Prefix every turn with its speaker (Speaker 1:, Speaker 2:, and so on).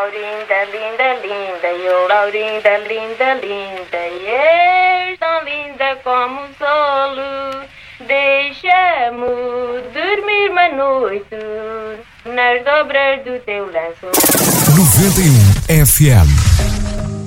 Speaker 1: Laurinda, linda, linda, eu, Laurinda, linda, linda, e és tão linda como o sol. Deixa-me dormir uma noite nas dobras do teu lenço.
Speaker 2: 91 FM.